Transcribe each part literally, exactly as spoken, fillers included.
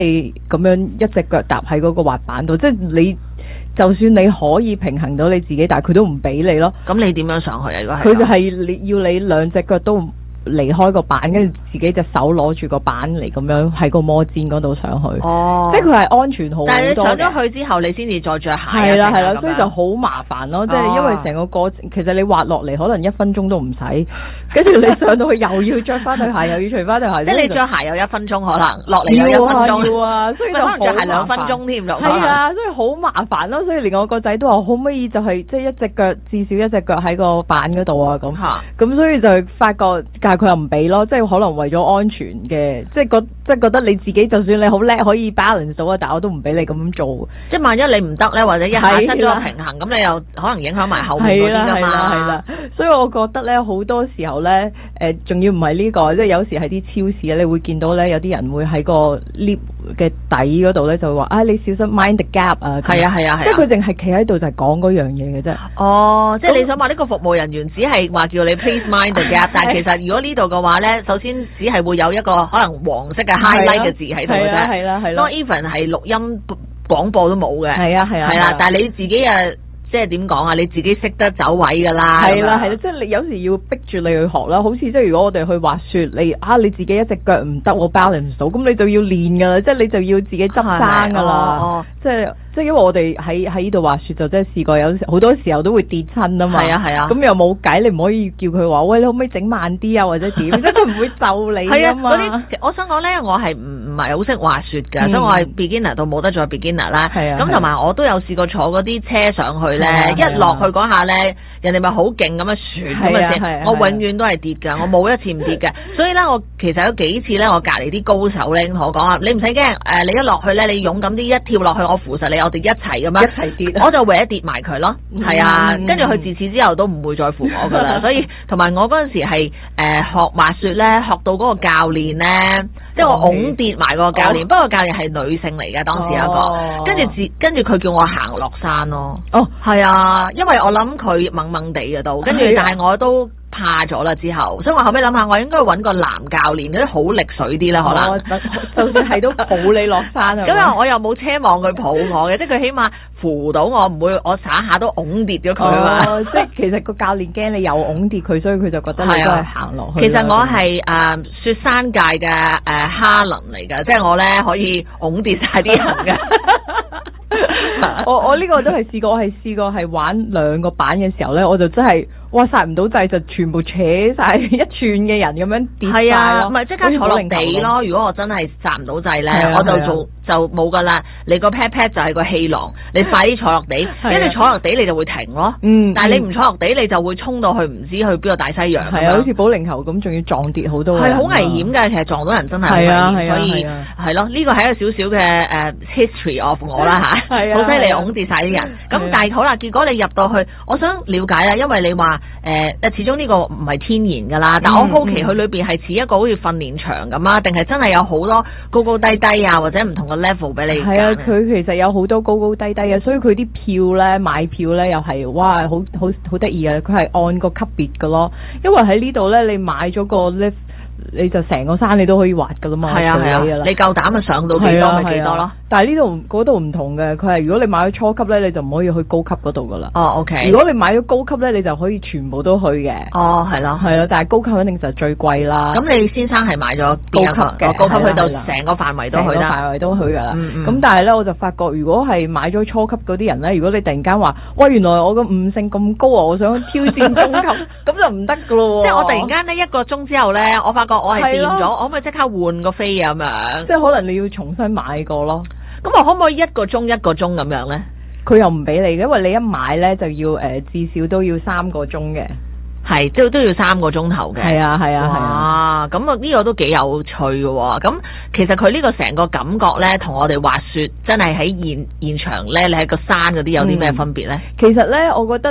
你咁樣一隻腳踏喺嗰個滑板度，即係你就算你可以平衡到你自己，但係佢都唔俾你咯。 咁你點樣上去啊？如果係佢就係你要你兩隻腳都離開個板，跟住自己隻手攞住個板嚟咁樣喺個摩氈嗰度上去。哦，即係佢係安全好好多。 但係你上咗去之後，你先至再着鞋。 係啦係啦，所以就好麻煩咯。即係因為成個過程，其實你滑落嚟可能一分鐘都唔使，跟住你上到去又要着翻對鞋，又要除翻對鞋。 即係你着鞋有一分鐘可能，落嚟有一分鐘。 要啊，所以就可能着鞋兩分鐘添落。 係啊，所以好麻煩咯。所以連我個仔都話可唔可以就係即係一隻腳至少一隻腳喺個板嗰度啊咁。咁所以就發覺，但係佢又唔俾咯。即係可能為咗安全嘅，即係覺即係覺得你自己就算你好叻可以 balance 到啊，但係我都唔俾你咁樣做。 即係萬一你唔得咧，或者一下失咗平衡，咁你又可能影響埋後面嗰啲㗎嘛。係啦係啦，所以我覺得咧好多時候咧，誒仲要唔係呢個，即係有時喺啲超市咧，你會見到咧有啲人會喺個 lift 嘅底嗰度咧就會話啊你小心 mind the gap 啊。係啊係啊係啊，即係佢淨係企喺度就係講嗰樣嘢嘅啫。哦，即係你想話呢個服務人員只係話叫你 please mind the gap，但係其實如果呢度嘅話咧，首先只係會有一個可能黃色嘅 highlight 嘅字喺度嘅啫，係啦係啦，當 even 係錄音廣播都冇嘅，係啊係啊，係啦，但係你自己啊，即係點講啊？你自己識得走位㗎啦，係啦係啦，即係你有時要逼住你去學啦，好似即係如果我哋去滑雪，你啊你自己一隻腳唔得，我 balance 到，咁你就要練㗎啦，即係你就要自己執生㗎啦，即係。即係因為我哋喺喺呢度滑雪就真係試過有好多時候都會跌親啊嘛，係啊係啊，咁又冇計，你唔可以叫佢話喂你可唔可以整慢啲啊或者點，即係佢唔會就你啊嘛。係啊，嗰啲我想講咧，我係唔唔係好識滑雪㗎，所以我係 beginner 到冇得再 beginner 啦。係啊，咁同埋我都有試過坐嗰啲車上去咧，一落去嗰下咧，人哋咪好勁咁樣旋咁嘅聲，我永遠都係跌㗎，我冇一次唔跌嘅。所以咧，我其實有幾次咧，我隔離啲高手咧同我講啊，你唔使驚，誒你一落去咧，你勇敢啲一跳落去，我扶實你。我哋一齊咁樣，一齊跌，我就為咗跌埋佢咯，係、嗯、啊，跟住佢自此之後都唔會再扶我噶啦，所以同埋我嗰陣時係誒、呃、學滑雪咧，學到嗰個教練咧，即係我拱跌埋個教練，不過教練係女性嚟嘅當時一個，跟住自跟住佢叫我行落山咯，哦，係啊，因為我諗佢懵懵地嘅都，跟住但係我都。怕咗啦之後，所以我後尾諗下，我應該揾個男教練，嗰啲好力水啲啦，可能。就算係都抱你落山啊！咁又我又冇奢望佢抱我嘅，即係佢起碼扶到我，唔會我耍下都拱跌咗佢啊嘛。哦，即係其實個教練驚你又拱跌佢，所以佢就覺得你都係行落去。其實我係誒、呃、雪山界嘅誒、呃、哈倫嚟㗎，即係我咧可以拱跌晒啲人嘅。我我呢個都係試過，我係試過係玩兩個板嘅時候咧，我就真係哇剎唔到掣，就全部扯晒一串嘅人咁樣跌晒咯。係啊，唔係即刻坐落地咯。如果我真係剎唔到掣咧，我就做就冇噶啦。你個 pat pat 就係個氣囊，你快啲坐落地，跟住坐落地你就會停咯。嗯，但係你唔坐落地，你就會衝到去唔知去邊個大西洋。係啊，好似保齡球咁，仲要撞跌好多。係好危險㗎，其實撞到人真係好危險，所以係咯，呢個係一個少少嘅誒 history of 我啦嚇。係啊，好犀利，拱跌晒啲人。咁但係好啦，結果你入到去，我想了解啦，因為你話誒，始終呢個唔係天然㗎啦。但我好奇佢裏邊係似一個好似訓練場咁啊，定係真係有好多高高低低啊，或者唔同嘅 level 俾你揀？係啊，佢其實有好多高高低低嘅，所以佢啲票咧買票咧又係哇，好好好得意啊！佢係按個級別㗎咯，因為喺呢度咧，你買咗個 lift。你就成個山你都可以滑噶啦嘛，係啊係啊，你夠膽啊上到幾多咪幾多咯。但係呢度嗰度唔同嘅，佢係如果你買咗初級咧，你就唔可以去高級嗰度噶啦。哦 ，OK。如果你買咗高級咧，你就可以全部都去嘅。哦，係咯，係咯，但係高級肯定就最貴啦。咁你先生係買咗高級嘅，高級去到成個範圍都去啦，範圍都去噶啦。咁但係咧，我就發覺如果係買咗初級嗰啲人咧，如果你突然間話，喂，原來我個悟性咁高啊，我想挑戰中級，咁就唔得噶咯。即係我突然間呢一個鐘之後咧，我發覺我係變咗，我可唔可以即刻換個飛咁樣？即係可能你要重新買過咯。咁我可唔可以一個鐘一個鐘咁樣咧？佢又唔俾你嘅，因為你一買咧就要誒、呃、至少都要三個鐘嘅。係，都都要三個鐘頭嘅。係啊，係啊，係啊。咁啊呢個都幾有趣嘅喎。咁其實佢呢個成個感覺咧，同我哋滑雪真係喺現現場咧，你喺個山嗰啲有啲咩分別咧、嗯？其實咧，我覺得。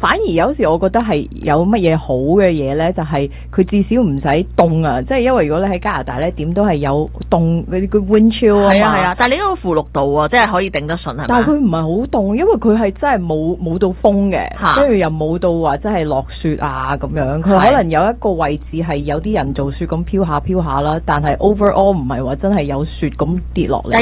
反而有時我覺得係有乜嘢好嘅嘢咧，就係、是、佢至少唔使凍啊！即係因為如果你喺加拿大咧，點都係有凍嗰啲個 wind chill 啊嘛。係啊係啊， 但係你呢個負六度啊，即係可以頂得順係嘛？ 但係佢唔係好凍，因為佢係真係冇冇到風嘅，跟住又冇到話真係落雪啊咁樣。佢可能有一個位置係有啲人造雪咁飄下飄下啦，但係 overall 唔係話真係有雪咁跌落嚟。